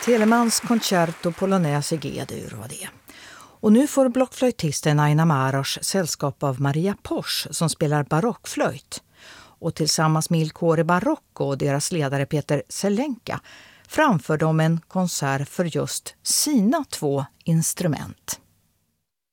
Telemans Concerto Polonaise i G-dur var det. Och nu får blockflöjtisten Aina Maros sällskap av Maria Posch som spelar barockflöjt. Och tillsammans med Il Cuore Barocco och deras ledare Peter Selenka framför de en konsert för just sina 2 instrument.